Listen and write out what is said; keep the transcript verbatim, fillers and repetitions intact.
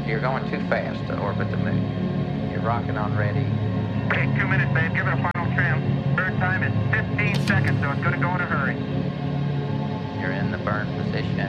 You're going too fast to orbit the moon. You're rocking on ready. Okay, two minutes, babe. Give it a final trim. Burn time is fifteen seconds, so it's going to go in a hurry. You're in the burn position.